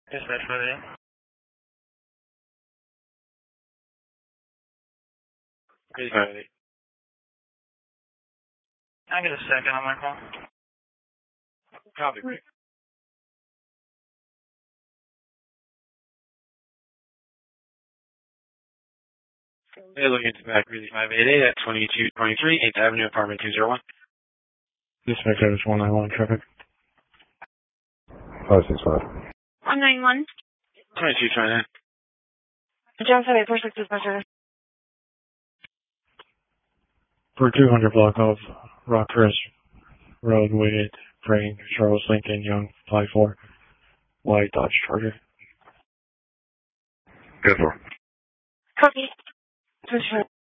Dispatch for the I'll get a second on my phone. Copy. Hey, looking into back really 588 at 2223 8th Avenue, apartment 201. Dispatch service 191 traffic. 565. 191. 2229. John 7846 dispatch service. For 200 block of Rockhurst Road with Crane, Charles Lincoln, Young, 54, white Dodge Charger. Good for. Copy. Dispatch